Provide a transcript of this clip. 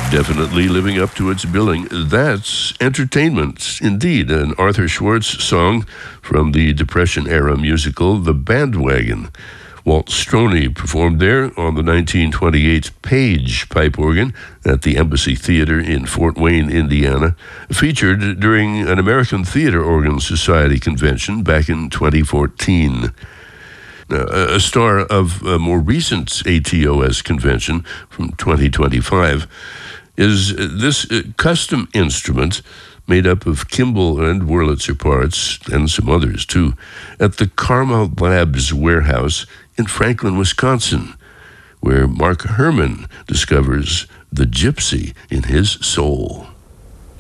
Definitely living up to its billing. That's entertainment, indeed. An Arthur Schwartz song from the Depression-era musical The Bandwagon. Walt Stroney performed there on the 1928 Page pipe organ at the Embassy Theater in Fort Wayne, Indiana, featured during an American Theater Organ Society convention back in 2014. A star of a more recent ATOS convention from 2025 is this custom instrument made up of Kimball and Wurlitzer parts, and some others too, at the Karma Labs warehouse in Franklin, Wisconsin, where Mark Herman discovers the gypsy in his soul.